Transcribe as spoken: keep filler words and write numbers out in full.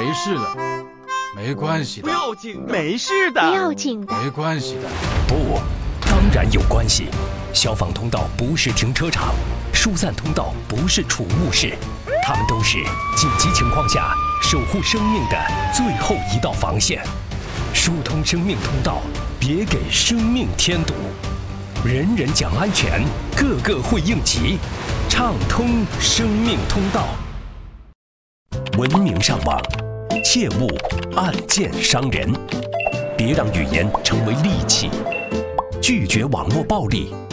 没事的，没关系的， 不要紧的，没事的， 不要紧的， 没关系的。 不，当然有关系。消防通道不是停车场，疏散通道不是储物室，它们都是紧急情况下守护生命的最后一道防线。疏通生命通道，别给生命添堵。人人讲安全，个个会应急，畅通生命通道。文明上网，切勿暗箭伤人，别让语言成为利器。拒绝网络暴力，